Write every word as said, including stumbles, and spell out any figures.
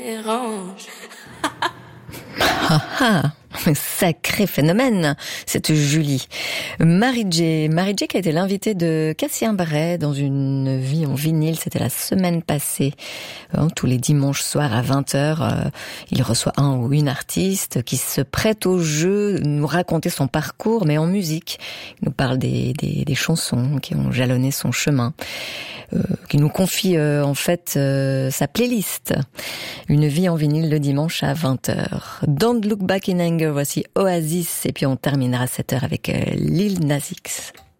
Ah ah, sacré phénomène, cette Julie. Marie J. Marie J qui a été l'invitée de Cassien Bray dans une vie en vinyle, c'était la semaine passée. Hein, tous les dimanches soirs à vingt heures, euh, il reçoit un ou une artiste qui se prête au jeu, nous raconter son parcours, mais en musique. Il nous parle des, des, des chansons qui ont jalonné son chemin. Euh, qui nous confie euh, en fait euh, sa playlist. Une vie en vinyle le dimanche à vingt heures. Don't Look Back in Anger, voici Oasis, et puis on terminera cette heure avec euh, Lil Nas X.